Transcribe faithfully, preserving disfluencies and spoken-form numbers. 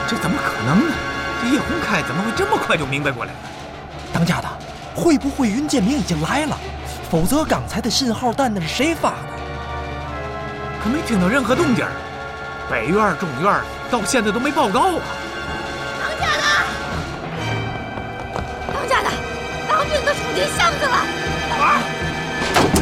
这怎么可能呢？这叶洪开怎么会这么快就明白过来了？ 当家的，会不会云建明已经来了？否则刚才的信号弹那是谁发的？ 可没听到任何动静，北院、中院到现在都没报告啊！ 当家的，当家的，当兵的冲进巷子了！